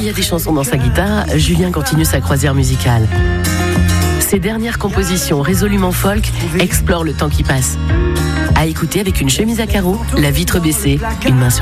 il y a des chansons dans sa guitare, Julien continue sa croisière musicale. Ses dernières compositions résolument folk explorent le temps qui passe. À écouter avec une chemise à carreaux, la vitre baissée, une main sur